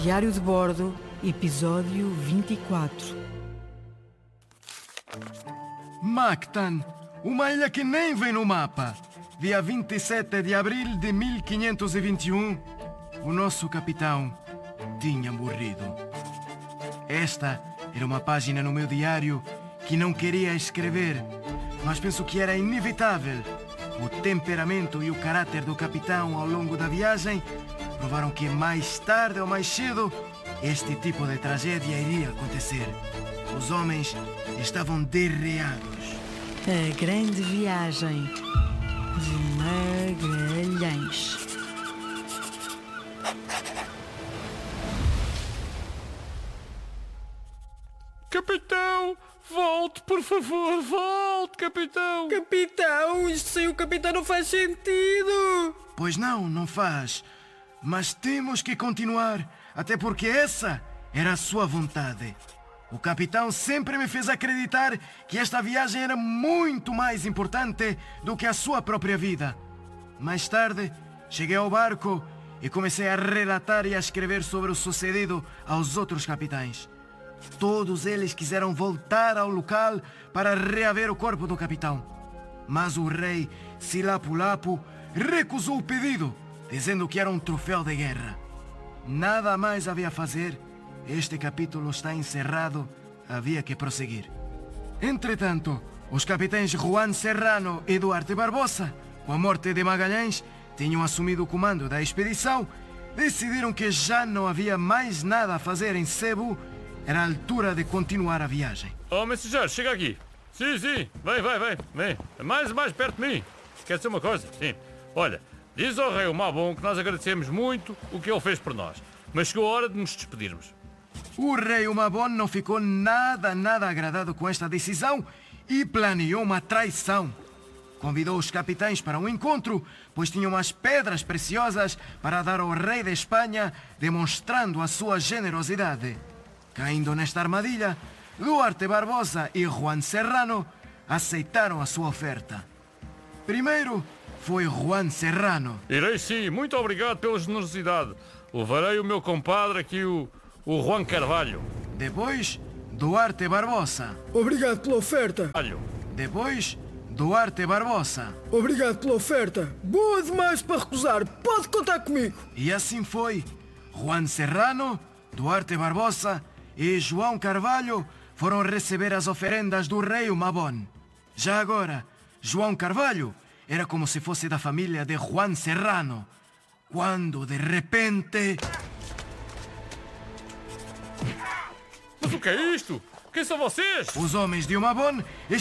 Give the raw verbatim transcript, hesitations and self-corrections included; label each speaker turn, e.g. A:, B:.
A: Diário de Bordo, episódio vinte e quatro.
B: Mactan, uma ilha que nem vem no mapa. Dia vinte e sete de abril de mil quinhentos e vinte e um, o nosso capitão tinha morrido. Esta era uma página no meu diário que não queria escrever, mas penso que era inevitável. O temperamento e o caráter do capitão ao longo da viagem provaram que mais tarde ou mais cedo este tipo de tragédia iria acontecer. Os homens estavam derreados.
A: A grande viagem de Magalhães.
C: Capitão, volte, por favor, volte, capitão.
D: Capitão, isto sem o capitão não faz sentido.
B: Pois não, não faz. Mas temos que continuar, até porque essa era a sua vontade. O capitão sempre me fez acreditar que esta viagem era muito mais importante do que a sua própria vida. Mais tarde, cheguei ao barco e comecei a relatar e a escrever sobre o sucedido aos outros capitães. Todos eles quiseram voltar ao local para reaver o corpo do capitão. Mas o rei Silapulapu recusou o pedido, dizendo que era um troféu de guerra. Nada mais havia a fazer. Este capítulo está encerrado. Havia que prosseguir. Entretanto, os capitães Juan Serrano e Duarte Barbosa, com a morte de Magalhães, tinham assumido o comando da expedição. Decidiram que já não havia mais nada a fazer em Cebu. Era a altura de continuar a viagem.
C: Oh, mensageiro, chega aqui. Sim, sim, vem, vem, vem, vem. Mais, mais perto de mim. Quer dizer uma coisa? Sim. Olha, diz ao rei o Mabon que nós agradecemos muito o que ele fez por nós, mas chegou a hora de nos despedirmos.
B: O rei Mabon não ficou nada, nada agradado com esta decisão e planeou uma traição. Convidou os capitães para um encontro, pois tinham umas pedras preciosas para dar ao rei de Espanha, demonstrando a sua generosidade. Caindo nesta armadilha, Duarte Barbosa e Juan Serrano aceitaram a sua oferta. Primeiro foi Juan Serrano.
C: Irei sim, muito obrigado pela generosidade. Levarei o meu compadre aqui, o, o Juan Carvalho.
B: Depois, Duarte Barbosa.
D: Obrigado pela oferta.
C: Carvalho.
B: Depois, Duarte Barbosa.
D: Obrigado pela oferta. Boa demais para recusar. Pode contar comigo.
B: E assim foi. Juan Serrano, Duarte Barbosa e João Carvalho foram receber as oferendas do rei Mabon. Já agora, João Carvalho era como se fosse da família de Juan Serrano. Quando, de repente...
C: Mas o que é isto? Quem são vocês?
B: Os homens de Mabon